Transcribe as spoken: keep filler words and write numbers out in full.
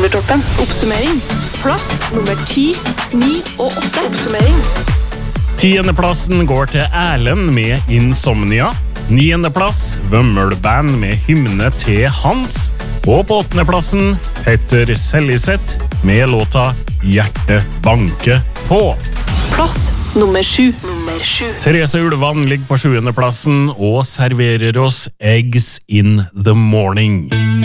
Trøndertoppen. Oppsummering. Plass nummer ti, ni og åtte. Oppsummering. Tiendeplassen går til Erlend med Insomnia. Niendeplass, Vømmølband med Hymne til Hans. Og på åttendeplassen, Petter Selliseth med låta Hjerte banke på. Plass nummer sju. Nummer sju. Therese Ulvan ligger på sjuendeplassen og serverer oss Eggs in the Morning.